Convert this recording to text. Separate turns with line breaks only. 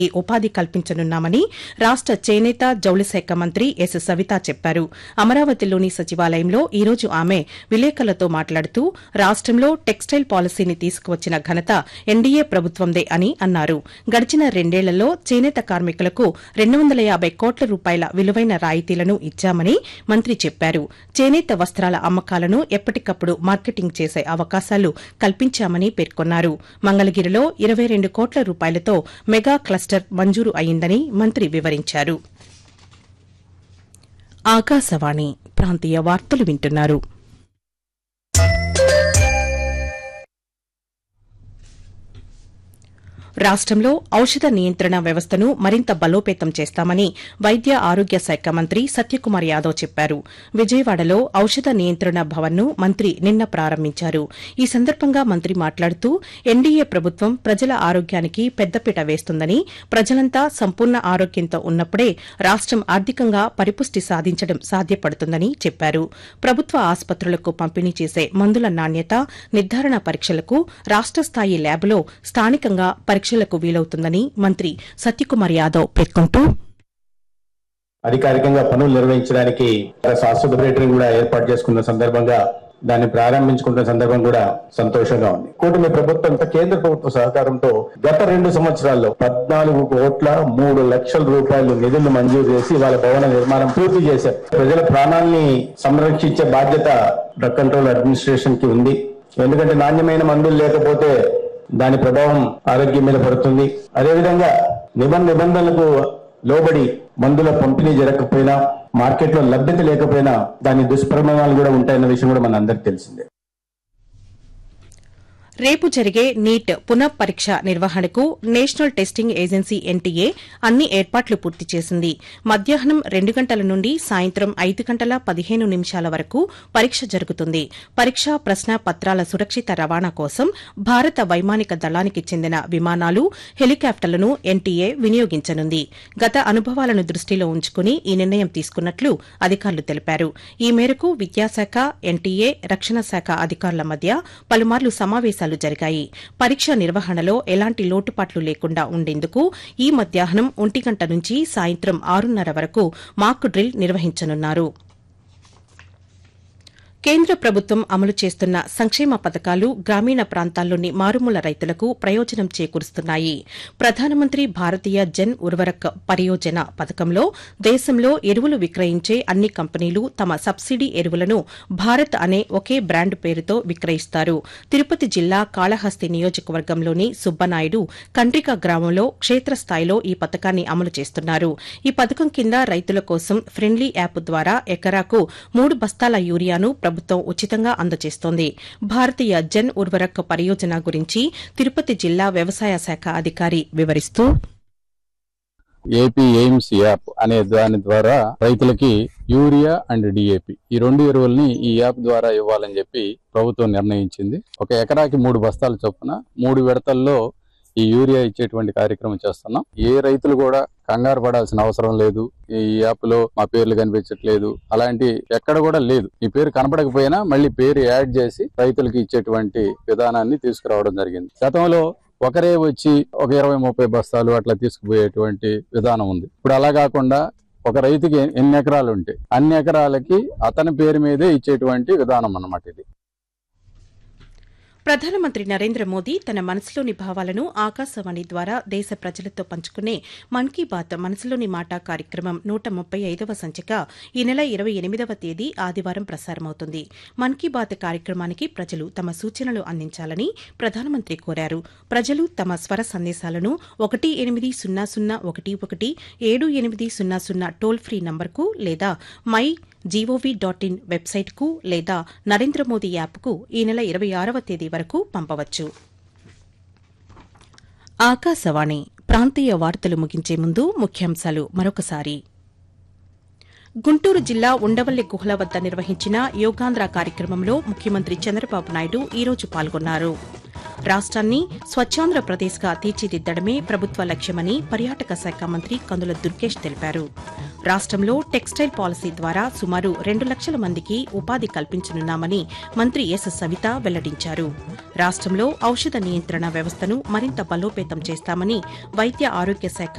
ఉపాధి కల్పించనున్నామని రాష్ట చేనేత జౌళి శాఖ మంత్రి ఎస్ సవిత చెప్పారు. అమరావతిలోని సచివాలయంలో ఈ రోజు ఆమె విలేకరులతో మాట్లాడుతూ రాష్టంలో టెక్స్టైల్ పాలసీని తీసుకువచ్చిన ఘనత ఎన్డీఏ ప్రభుత్వందే అని అన్నారు. గడిచిన 2 ఏళ్లలో చేనేత కార్మికులకు 250 కోట్ల రూపాయల విలువైన రాయితీలను ఇచ్చామని మంత్రి చెప్పారు. చేనేత వస్త్రాల అమ్మకాలను ఎప్పటికప్పుడు మార్కెటింగ్ చేసే అవకాశాలు కల్పించామని పేర్కొన్నారు. మంగళగిరిలో 22 కోట్ల రూపాయలతో మెగా క్లస్టర్ మంజూరు అయిందని మంత్రి వివరించారు. ఆకాశవాణి ప్రాంతీయ వార్తలు వింటున్నారు. రాష్టంలో ఔషధ నియంత్రణ వ్యవస్థను మరింత బలోపేతం చేస్తామని వైద్య ఆరోగ్య శాఖ మంత్రి సత్యకుమార్ యాదవ్ చెప్పారు. విజయవాడలో ఔషధ నియంత్రణ భవన్ను మంత్రి నిన్న ప్రారంభించారు. ఈ సందర్భంగా మంత్రి మాట్లాడుతూ ఎన్డీఏ ప్రభుత్వం ప్రజల ఆరోగ్యానికి పెద్దపీట వేస్తుందని, ప్రజలంతా సంపూర్ణ ఆరోగ్యంతో ఉన్నప్పుడే రాష్టం ఆర్థికంగా పరిపుష్టి సాధించడం సాధ్యపడుతుందని చెప్పారు. ప్రభుత్వ ఆసుపత్రులకు పంపిణీ చేసే మందుల నాణ్యత నిర్ధారణ పరీక్షలకు రాష్ట స్థాయి ల్యాబ్లో స్థానికంగా పరీక్షలకు వీలవుతుందని మంత్రి సత్యకుమార్ యాదవ్ పేర్కొంటూ
అధికారికంగా పనులు నిర్వహించడానికి శాస్త్ర కూడా ఏర్పాటు చేసుకున్న సందర్భంగా దాన్ని ప్రారంభించుకున్న సందర్భం కూడా సంతోషంగా ఉంది. కూటమి ప్రభుత్వం కేంద్ర ప్రభుత్వ సహకారంతో గత 2 సంవత్సరాల్లో 14 కోట్ల 3 లక్షల రూపాయలు నిధులు మంజూరు చేసి వాళ్ళ భవన నిర్మాణం పూర్తి చేశారు. ప్రజల ప్రాణాన్ని సంరక్షించే బాధ్యత డ్రగ్ కంట్రోల్ అడ్మినిస్ట్రేషన్ కి ఉంది. ఎందుకంటే నాణ్యమైన మందులు లేకపోతే దాని ప్రభావం ఆరోగ్యం మీద పడుతుంది. అదేవిధంగా నిబంధనలకు లోబడి మందుల పంపిణీ జరగకపోయినా, మార్కెట్లో లభ్యత లేకపోయినా దాని దుష్పరిణామాలు కూడా ఉంటాయన్న విషయం కూడా మన అందరికీ తెలిసిందే.
రేపు జరిగే నీట్ పునః పరీక్ష నిర్వహణకు నేషనల్ టెస్టింగ్ ఏజెన్సీ ఎన్టీఏ అన్ని ఏర్పాట్లు పూర్తి చేసింది. మధ్యాహ్నం 2 గంటల నుండి సాయంత్రం 5 గంటల 15 నిమిషాల వరకు పరీక్ష జరుగుతుంది. పరీక్షా ప్రశ్న పత్రాల సురక్షిత రవాణా కోసం భారత వైమానిక దళానికి చెందిన విమానాలు, హెలికాప్టర్లను ఎన్టీఏ వినియోగించనుంది. గత అనుభవాలను దృష్టిలో ఉంచుకుని ఈ నిర్ణయం తీసుకున్నట్లు అధికారులు తెలిపారు. ఈ మేరకు విద్యాశాఖ, ఎన్టీఏ, రక్షణ శాఖ అధికారుల మధ్య పలుమార్లు సమావేశాలు జరిగాయి. పరీక్ష నిర్వహణలో ఎలాంటి లోటుపాట్లు లేకుండా ఉండేందుకు ఈ మధ్యాహ్నం 1 గంట నుంచి సాయంత్రం 6:30 వరకు మాక్ డ్రిల్ నిర్వహించనున్నారు. కేంద్ర ప్రభుత్వం అమలు చేస్తున్న సంక్షేమ పథకాలు గ్రామీణ ప్రాంతాల్లోని మారుమూల రైతులకు ప్రయోజనం చేకూరుస్తున్నాయి. ప్రధానమంత్రి భారతీయ జన్ ఉర్వరక్ పరియోజన పథకంలో దేశంలో ఎరువులు విక్రయించే అన్ని కంపెనీలు తమ సబ్సిడీ ఎరువులను భారత్ అనే ఒకే బ్రాండ్ పేరుతో విక్రయిస్తారు. తిరుపతి జిల్లా కాళహస్తి నియోజకవర్గంలోని సుబ్బనాయుడు కండ్రిక గ్రామంలో క్షేత్రస్థాయిలో ఈ పథకాన్ని అమలు చేస్తున్నారు. ఈ పథకం కింద రైతుల కోసం ఫ్రెండ్లీ యాప్ ద్వారా ఎకరాకు 3 బస్తాల యూరియాను ప్రభుత్వం ఉచితంగా అందజేస్తోంది. భారతీయ జన్ ఉర్వరక్ పరియోజన గురించి తిరుపతి జిల్లా వ్యవసాయ శాఖ అధికారి వివరిస్తూ,
ఏపీ ఎయిమ్స్ యాప్ అనే దాని ద్వారా రైతులకి యూరియా అండ్ డిఏపి ఈ 2 ఎరువుల్ని ఈ యాప్ ద్వారా ఇవ్వాలని చెప్పి ప్రభుత్వం నిర్ణయించింది. ఒక ఎకరాకి 3 బస్తాల చొప్పున 3 విడతల్లో ఈ యూరియా ఇచ్చేటువంటి కార్యక్రమం చేస్తున్నాం. ఏ రైతులు కూడా కంగారు పడాల్సిన అవసరం లేదు. ఈ యాప్ లో మా పేర్లు కనిపించట్లేదు, అలాంటి ఎక్కడ కూడా లేదు. ఈ పేరు కనపడకపోయినా మళ్ళీ పేరు యాడ్ చేసి రైతులకి ఇచ్చేటువంటి విధానాన్ని తీసుకురావడం జరిగింది. గతంలో ఒకరే వచ్చి ఒక 20-30 బస్తాలు అట్లా తీసుకుపోయేటువంటి విధానం ఉంది. ఇప్పుడు అలా కాకుండా ఒక రైతుకి ఎన్ని ఎకరాలు ఉంటే అన్ని ఎకరాలకి అతని పేరు మీదే ఇచ్చేటువంటి విధానం అన్నమాట ఇది.
ప్రధానమంత్రి నరేంద్ర మోదీ తన మనసులోని భావాలను ఆకాశవాణి ద్వారా దేశ ప్రజలతో పంచుకునే మన్ కీ బాత్ మనసులోని మాట కార్యక్రమం 135వ సంచిక ఈ నెల 28వ తేదీ ఆదివారం ప్రసారమవుతుంది. మన్ కీ బాత్ కార్యక్రమానికి ప్రజలు తమ సూచనలు అందించాలని ప్రధానమంత్రి కోరారు. ప్రజలు తమ స్వర సందేశాలను 18001178000 టోల్ ఫ్రీ నంబర్కు లేదా మై gov.in వెబ్సైట్కు లేదా నరేంద్ర మోదీ యాప్కు ఈ నెల 26వ తేదీ వరకు పంపవచ్చు. ఆకాశవాణి ప్రాంతీయ వార్తలు ముగించే ముందు ముఖ్యాంశాలు మరొకసారి. గుంటూరు జిల్లా ఉండవల్లి గుహల వద్ద నిర్వహించిన యోగాంధ్ర కార్యక్రమంలో ముఖ్యమంత్రి చంద్రబాబు నాయుడు ఈ రోజు పాల్గొన్నారు. రాష్ట్రాన్ని స్వచ్ఛాంధ్రప్రదేశ్గా తీర్చిదిద్దడమే ప్రభుత్వ లక్ష్యమని పర్యాటక శాఖ మంత్రి కందుల దుర్గేష్ తెలిపారు. రాష్టంలో టెక్స్టైల్ పాలసీ ద్వారా సుమారు 2 లక్షల మందికి ఉపాధి కల్పించనున్నామని మంత్రి ఎస్ సవిత వెల్లడించారు. రాష్టంలో ఔషధ నియంత్రణ వ్యవస్థను మరింత బలోపేతం చేస్తామని వైద్య ఆరోగ్య శాఖ